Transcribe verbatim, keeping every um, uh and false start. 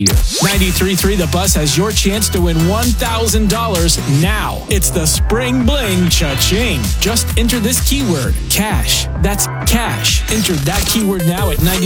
ninety-three point three The Buzz has your chance to win one thousand dollars now. It's the Spring Bling Cha-Ching. Just enter this keyword, cash. That's cash. Enter that keyword now at ninety.